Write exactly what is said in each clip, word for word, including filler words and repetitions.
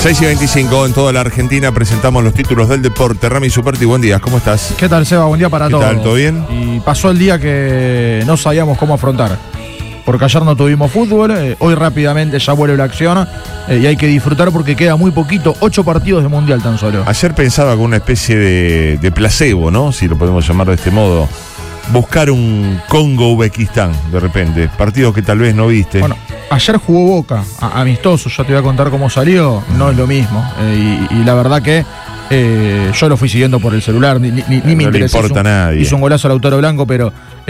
seis y veinticinco en toda la Argentina presentamos los títulos del deporte. Rami Superti, buen día, ¿cómo estás? ¿Qué tal, Seba? Buen día para ¿Qué todos. tal? ¿Todo bien? Y pasó el día que no sabíamos cómo afrontar, porque ayer no tuvimos fútbol, eh, hoy rápidamente ya vuelve la acción eh, y hay que disfrutar porque queda muy poquito, ocho partidos de Mundial tan solo. Ayer pensaba con una especie de, de placebo, ¿no? Si lo podemos llamar de este modo. Buscar un Congo-Uzbekistán, de repente. Partidos que tal vez no viste. Bueno, ayer jugó Boca, a, amistoso, ya te voy a contar cómo salió, no es lo mismo. Eh, y, y la verdad que eh, yo lo fui siguiendo por el celular, ni, ni, ni no me interesa. No le importa a nadie. Hizo un golazo al Lautaro Blanco, pero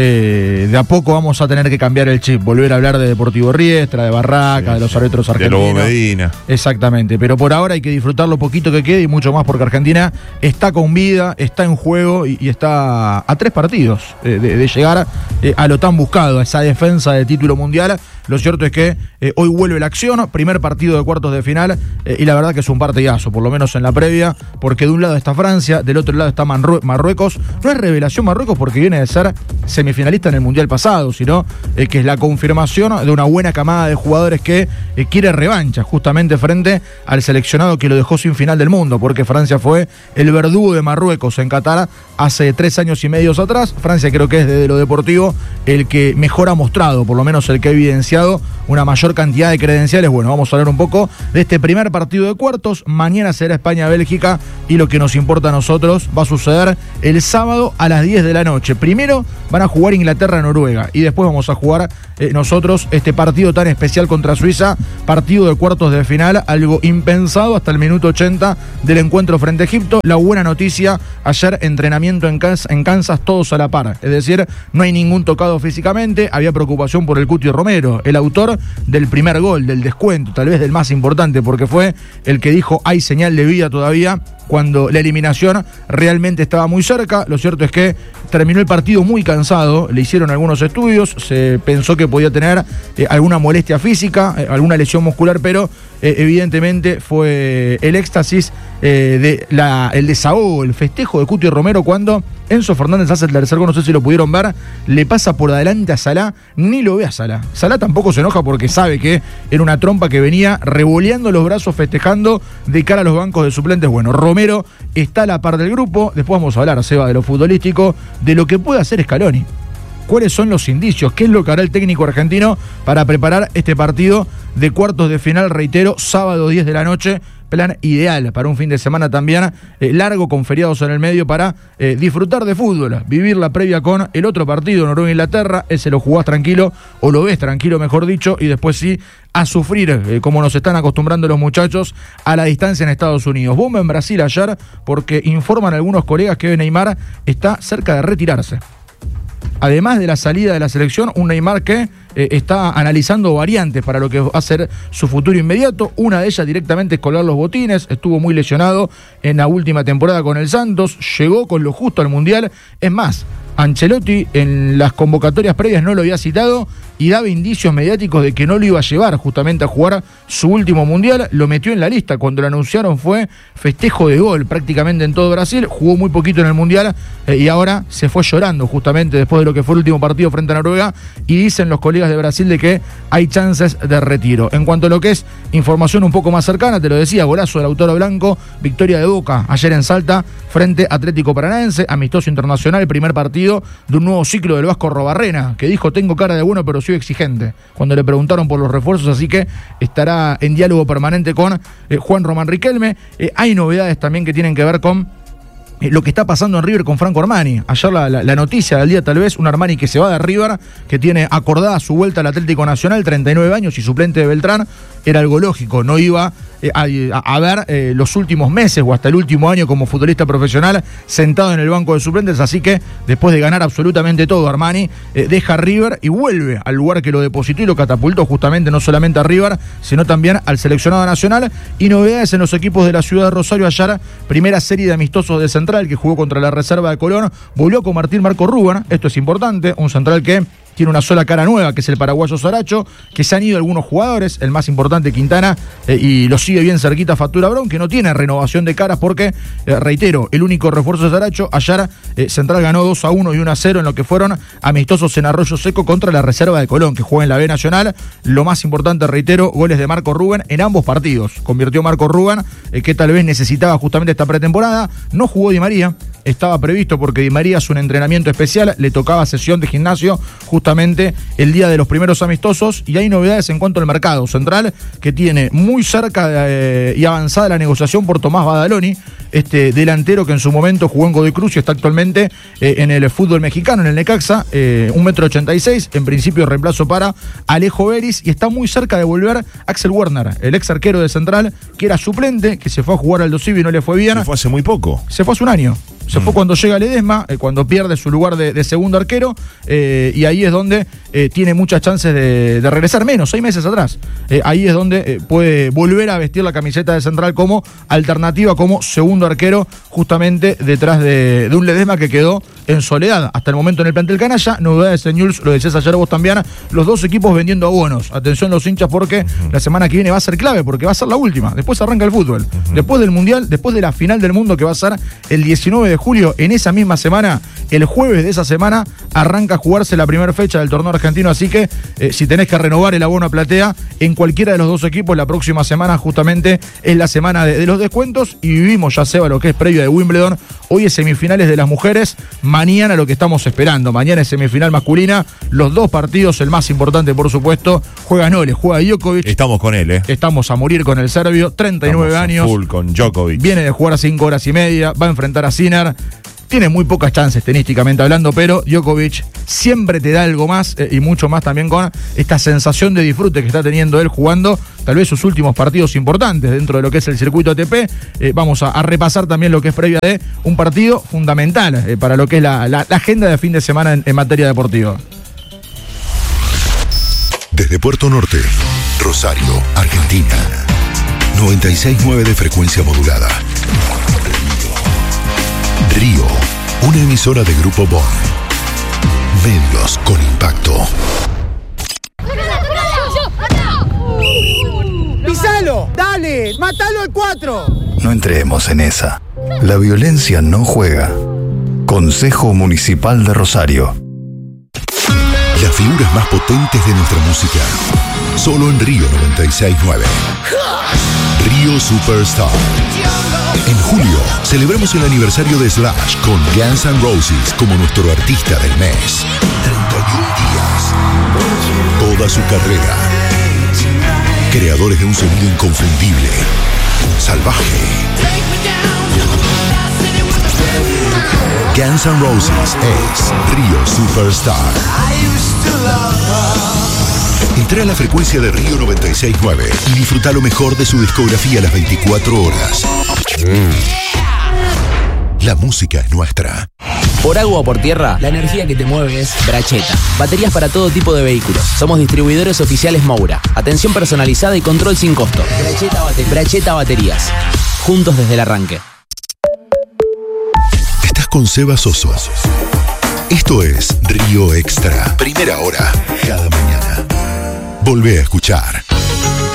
eh, de a poco vamos a tener que cambiar el chip, volver a hablar de Deportivo Riestra, de Barraca, sí, de los sí. árbitros argentinos. De Lobo Medina. Exactamente, pero por ahora hay que disfrutar lo poquito que quede y mucho más porque Argentina está con vida, está en juego y, y está a tres partidos eh, de, de llegar eh, a lo tan buscado, a esa defensa de título mundial. Lo cierto es que eh, hoy vuelve la acción, primer partido de cuartos de final eh, y la verdad que es un partidazo, por lo menos en la previa, porque de un lado está Francia, del otro lado está Marrue- Marruecos. No es revelación Marruecos porque viene de ser semifinalista en el Mundial pasado, sino eh, que es la confirmación de una buena camada de jugadores que eh, quiere revancha justamente frente al seleccionado que lo dejó sin final del mundo, porque Francia fue el verdugo de Marruecos en Qatar hace tres años y medio atrás. Francia creo que es desde lo deportivo el que mejor ha mostrado, por lo menos el que ha evidenciado una mayor cantidad de credenciales. Bueno, vamos a hablar un poco de este primer partido de cuartos. Mañana será España-Bélgica y lo que nos importa a nosotros va a suceder el sábado a las diez de la noche. Primero van a jugar Inglaterra-Noruega y después vamos a jugar eh, nosotros este partido tan especial contra Suiza, partido de cuartos de final, algo impensado hasta el minuto ochenta del encuentro frente a Egipto. La buena noticia, ayer entrenamiento en Kansas, en Kansas todos a la par, es decir, no hay ningún tocado físicamente. Había preocupación por el Cuti Romero, el autor del primer gol, del descuento, tal vez del más importante, porque fue el que dijo hay señal de vida todavía cuando la eliminación realmente estaba muy cerca. Lo cierto es que terminó el partido muy cansado, le hicieron algunos estudios, se pensó que podía tener eh, alguna molestia física, eh, alguna lesión muscular, pero eh, evidentemente fue el éxtasis, eh, de la, el desahogo, el festejo de Cuti Romero cuando Enzo Fernández hace el tercer gol. No sé si lo pudieron ver, le pasa por adelante a Salah, ni lo ve a Salah. Salah tampoco se enoja porque sabe que era una trompa que venía revoleando los brazos, festejando de cara a los bancos de suplentes. Bueno, Romero está a la par del grupo. Después vamos a hablar, Seba, de lo futbolístico, de lo que puede hacer Scaloni. ¿Cuáles son los indicios? ¿Qué es lo que hará el técnico argentino para preparar este partido de cuartos de final? Reitero, sábado diez de la noche, plan ideal para un fin de semana también eh, largo, con feriados en el medio, para eh, disfrutar de fútbol, vivir la previa con el otro partido, Noruega-Inglaterra. Ese lo jugás tranquilo, o lo ves tranquilo, mejor dicho, y después sí a sufrir, eh, como nos están acostumbrando los muchachos, a la distancia en Estados Unidos. Bomba en Brasil ayer, porque informan algunos colegas que Neymar está cerca de retirarse. Además de la salida de la selección, un Neymar que eh, está analizando variantes para lo que va a ser su futuro inmediato. Una de ellas directamente es colgar los botines. Estuvo muy lesionado en la última temporada con el Santos. Llegó con lo justo al Mundial. Es más, Ancelotti en las convocatorias previas no lo había citado y daba indicios mediáticos de que no lo iba a llevar justamente a jugar su último Mundial. Lo metió en la lista. Cuando lo anunciaron fue festejo de gol prácticamente en todo Brasil. Jugó muy poquito en el Mundial eh, y ahora se fue llorando justamente después de lo que fue el último partido frente a Noruega, y dicen los colegas de Brasil de que hay chances de retiro. En cuanto a lo que es información un poco más cercana, te lo decía, golazo del Lautaro Blanco, victoria de Boca ayer en Salta frente a Atlético Paranaense, amistoso internacional, el primer partido de un nuevo ciclo del Vasco Arrobarrena, que dijo tengo cara de bueno pero soy exigente, cuando le preguntaron por los refuerzos, así que estará en diálogo permanente con eh, Juan Román Riquelme. Eh, hay novedades también que tienen que ver con Eh, lo que está pasando en River con Franco Armani. Ayer la, la, la noticia del día, tal vez, un Armani que se va de River, que tiene acordada su vuelta al Atlético Nacional, treinta y nueve años y suplente de Beltrán. Era algo lógico, no iba eh, a, a ver eh, los últimos meses o hasta el último año como futbolista profesional sentado en el banco de suplentes, así que después de ganar absolutamente todo, Armani eh, deja River y vuelve al lugar que lo depositó y lo catapultó justamente no solamente a River, sino también al seleccionado nacional. Y novedades en los equipos de la ciudad de Rosario ayer, primera serie de amistosos de Central que jugó contra la reserva de Colón, volvió a convertir Marco Rubén. Esto es importante, un Central que tiene una sola cara nueva, que es el paraguayo Saracho, que se han ido algunos jugadores, el más importante Quintana, eh, y lo sigue bien cerquita Factura Brown, que no tiene renovación de caras porque, eh, reitero, el único refuerzo de Saracho. Ayer eh, Central ganó dos a uno y uno a cero en lo que fueron amistosos en Arroyo Seco contra la reserva de Colón, que juega en la B Nacional. Lo más importante, reitero, goles de Marco Rubén en ambos partidos. Convirtió Marco Rubén, eh, que tal vez necesitaba justamente esta pretemporada. No jugó Di María, estaba previsto porque Di María es un entrenamiento especial, le tocaba sesión de gimnasio justamente el día de los primeros amistosos, y hay novedades en cuanto al mercado central, que tiene muy cerca de, eh, y avanzada la negociación por Tomás Badaloni, este delantero que en su momento jugó en Godoy Cruz y está actualmente eh, en el fútbol mexicano, en el Necaxa, eh, un metro ochenta y seis, en principio reemplazo para Alejo Beris, y está muy cerca de volver Axel Werner, el ex arquero de Central, que era suplente, que se fue a jugar al Dosivi y no le fue bien. Se fue hace muy poco. Se fue hace un año. Se fue cuando llega Ledesma, eh, cuando pierde su lugar de, de segundo arquero, eh, y ahí es donde eh, tiene muchas chances de, de regresar, menos, seis meses atrás. Eh, ahí es donde eh, puede volver a vestir la camiseta de Central como alternativa, como segundo arquero, justamente detrás de, de un Ledesma que quedó en soledad hasta el momento en el plantel canalla. Novedades en Newell's, lo decías ayer vos también, los dos equipos vendiendo abonos. Atención los hinchas, porque uh-huh. la semana que viene va a ser clave, porque va a ser la última. Después arranca el fútbol. Uh-huh. Después del Mundial, después de la final del mundo, que va a ser el diecinueve de julio, en esa misma semana, el jueves de esa semana, arranca a jugarse la primera fecha del torneo argentino. Así que eh, si tenés que renovar el abono a platea en cualquiera de los dos equipos, la próxima semana justamente es la semana de, de los descuentos, y vivimos ya, Seba, lo que es previa de Wimbledon. Hoy es semifinales de las mujeres, mañana lo que estamos esperando, mañana es semifinal masculina, los dos partidos, el más importante por supuesto, juega Nole, juega Djokovic. Estamos con él, ¿eh? Estamos a morir con el serbio, treinta y nueve estamos años. Full con Djokovic. Viene de jugar cinco horas y media, va a enfrentar a Sinner. Tiene muy pocas chances tenísticamente hablando, pero Djokovic siempre te da algo más, eh, y mucho más también con esta sensación de disfrute que está teniendo él jugando tal vez sus últimos partidos importantes dentro de lo que es el circuito A T P. Eh, vamos a, a repasar también lo que es previa de un partido fundamental eh, para lo que es la, la, la agenda de fin de semana en, en materia deportiva. Desde Puerto Norte, Rosario, Argentina. noventa y seis punto nueve de frecuencia modulada. Río, una emisora de Grupo Bon. Medios con impacto. ¡Pisalo! ¡Dale! ¡Mátalo al cuatro! No entremos en esa. La violencia no juega. Consejo Municipal de Rosario. Las figuras más potentes de nuestra música. Solo en Río noventa y seis punto nueve. Río Superstar. En julio, celebramos el aniversario de Slash con Guns N' Roses como nuestro artista del mes. treinta y un días. Toda su carrera. Creadores de un sonido inconfundible. Salvaje. Guns N' Roses es Río Superstar. Entra a la frecuencia de Río noventa y seis punto nueve y disfruta lo mejor de su discografía a las veinticuatro horas. Mm. La música es nuestra. Por agua o por tierra, la energía que te mueve es Bracheta. Baterías para todo tipo de vehículos. Somos distribuidores oficiales Moura. Atención personalizada y control sin costo. Bracheta, bate- Bracheta Baterías. Juntos desde el arranque. Estás con Seba Soso. Esto es Río Extra. Primera hora, cada mañana. Volvé a escuchar.